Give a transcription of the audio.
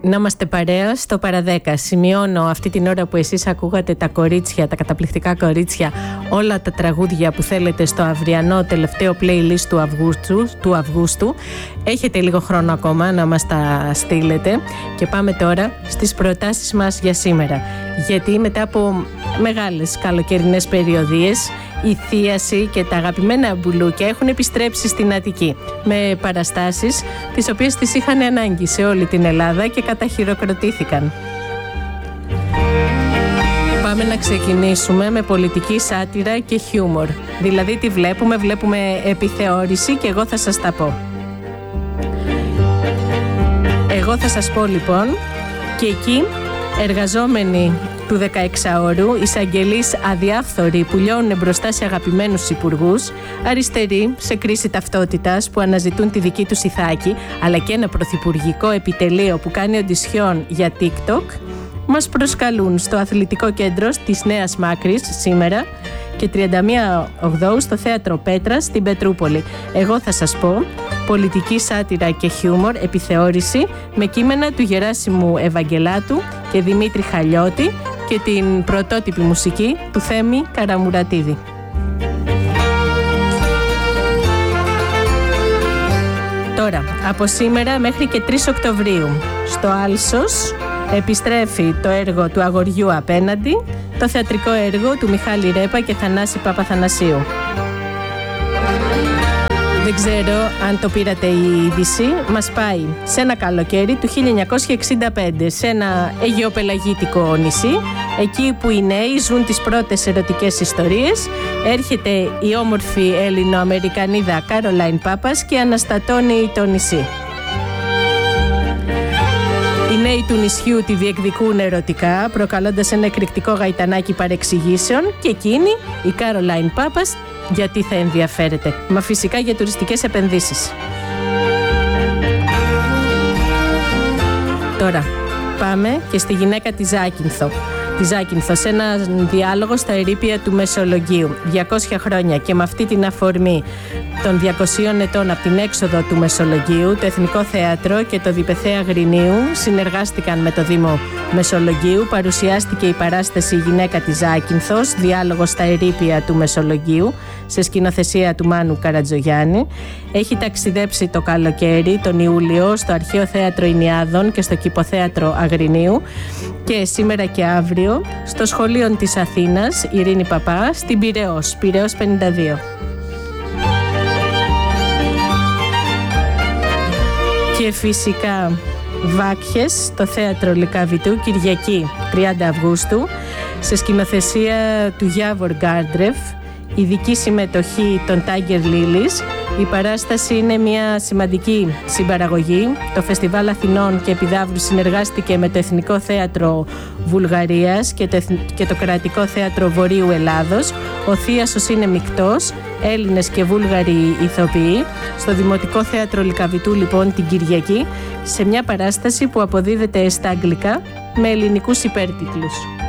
Να είμαστε παρέα στο Παραδέκα. Σημειώνω αυτή την ώρα που εσείς ακούγατε τα κορίτσια, τα καταπληκτικά κορίτσια, όλα τα τραγούδια που θέλετε στο αυριανό τελευταίο playlist του Αυγούστου. Έχετε λίγο χρόνο ακόμα να μας τα στείλετε και πάμε τώρα στις προτάσεις μας για σήμερα. Γιατί μετά από μεγάλες καλοκαιρινές περιοδίες, η Θίαση και τα αγαπημένα μπουλούκια έχουν επιστρέψει στην Αττική με παραστάσεις τις οποίες τις είχαν ανάγκη σε όλη την Ελλάδα και καταχειροκροτήθηκαν. Πάμε να ξεκινήσουμε με πολιτική σάτυρα και χιούμορ. Δηλαδή τι βλέπουμε επιθεώρηση και εγώ θα σας τα πω. Εγώ θα σας πω λοιπόν, και εκεί εργαζόμενοι του 16ωρου, εισαγγελείς αδιάφθοροι που λιώνουν μπροστά σε αγαπημένους υπουργούς, αριστεροί σε κρίση ταυτότητας που αναζητούν τη δική τους ηθάκη, αλλά και ένα πρωθυπουργικό επιτελείο που κάνει οντισιόν για TikTok, μας προσκαλούν στο αθλητικό κέντρο της Νέας Μάκρης σήμερα και 31 Οκτώου στο Θέατρο Πέτρας στην Πετρούπολη. Εγώ θα σας πω, πολιτική σάτυρα και χιούμορ, επιθεώρηση με κείμενα του Γεράσιμου Ευαγγελάτου και Δημήτρη Χαλιώτη και την πρωτότυπη μουσική του Θέμη Καραμουρατίδη. Τώρα, από σήμερα μέχρι και 3 Οκτωβρίου, στο Άλσος επιστρέφει το έργο του Αγοριού Απέναντι, το θεατρικό έργο του Μιχάλη Ρέπα και Θανάση Παπαθανασίου. Δεν ξέρω αν το πήρατε η είδηση, μας πάει σε ένα καλοκαίρι του 1965, σε ένα αιγαιοπελαγίτικο νησί, εκεί που οι νέοι ζουν τις πρώτες ερωτικές ιστορίες. Έρχεται η όμορφη Έλληνο-Αμερικανίδα Κάρολαϊν Πάπας και αναστατώνει το νησί. Οι νέοι του νησιού τη διεκδικούν ερωτικά, προκαλώντας ένα εκρηκτικό γαϊτανάκι παρεξηγήσεων, και εκείνη, η Κάρολαϊν Πάπας, γιατί θα ενδιαφέρεται? Μα φυσικά για τουριστικές επενδύσεις. Τώρα πάμε και στη γυναίκα τη Ζάκυνθο. Σε ένα διάλογο στα ερείπια του Μεσολογγίου. 200 χρόνια και με αυτή την αφορμή των 200 ετών από την έξοδο του Μεσολογγίου, το Εθνικό Θέατρο και το Διπεθέα Αγρινίου συνεργάστηκαν με το Δήμο Μεσολογγίου. Παρουσιάστηκε η παράσταση «Η γυναίκα της Ζάκυνθος», διάλογο στα ερείπια του Μεσολογγίου, σε σκηνοθεσία του Μάνου Καρατζογιάννη. Έχει ταξιδέψει το καλοκαίρι, τον Ιούλιο, στο Αρχαίο Θέατρο Ινιάδων και στο Κηποθέατρο Αγρινίου, και σήμερα και αύριο στο Σχολείο της Αθήνας Ειρήνη Παπά στην Πειραιώς 52. Και φυσικά Βάκχες στο Θέατρο Λυκαβητού Κυριακή 30 Αυγούστου σε σκηνοθεσία του Γιάβορ Γκάρντρεφ, ειδική συμμετοχή των Tiger Lilies. Η παράσταση είναι μια σημαντική συμπαραγωγή. Το Φεστιβάλ Αθηνών και Επιδαύρου συνεργάστηκε με το Εθνικό Θέατρο Βουλγαρίας και το Κρατικό Θέατρο Βορείου Ελλάδος. Ο θίασος είναι μεικτός, Έλληνες και Βούλγαροι ηθοποιοί, στο Δημοτικό Θέατρο Λυκαβητού λοιπόν την Κυριακή, σε μια παράσταση που αποδίδεται στα αγγλικά με ελληνικούς υπέρτιτλους.